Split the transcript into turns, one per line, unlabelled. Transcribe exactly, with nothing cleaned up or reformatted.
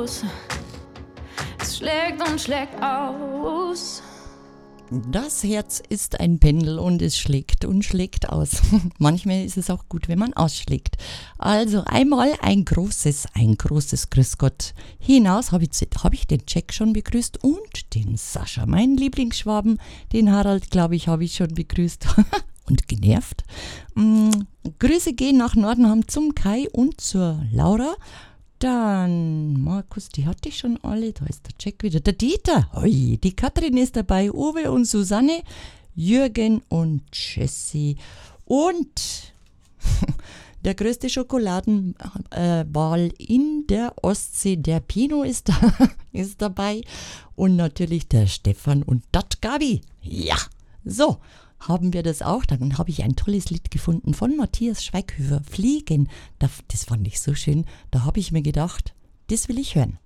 aus. Es schlägt und schlägt aus.
Das Herz ist ein Pendel und es schlägt und schlägt aus. Manchmal ist es auch gut, wenn man ausschlägt. Also einmal ein großes, ein großes Grüß Gott hinaus. Habe ich, hab ich den Jack schon begrüßt und den Sascha, meinen Lieblingsschwaben. Den Harald, glaube ich, habe ich schon begrüßt und genervt. Mm, Grüße gehen nach Nordenham zum Kai und zur Laura. Dann Markus, die hatte ich schon alle. Da ist der Jack wieder. Der Dieter, hoi, die Katrin ist dabei. Uwe und Susanne, Jürgen und Jessie. Und der größte Schokoladenball in der Ostsee, der Pino ist, da, ist dabei. Und natürlich der Stefan und dat Gabi. Ja, so haben wir das auch. Dann habe ich ein tolles Lied gefunden von Matthias Schweighöfer, Fliegen. Das fand ich so schön. Da habe ich mir gedacht, das will ich hören.